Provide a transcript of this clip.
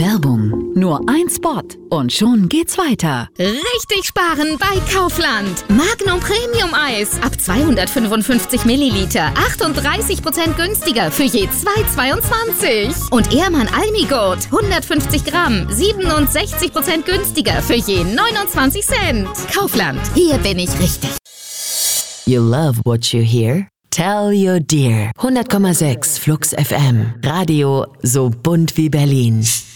Werbung. Nur ein Spot und schon geht's weiter. Richtig sparen bei Kaufland. Magnum Premium Eis ab 255 Milliliter. 38% günstiger für je 2,22. Und Ehrmann Almigurt 150 Gramm. 67% günstiger für je 29 Cent. Kaufland, hier bin ich richtig. You love what you hear? Tell your dear. 100,6 Flux FM. Radio so bunt wie Berlin.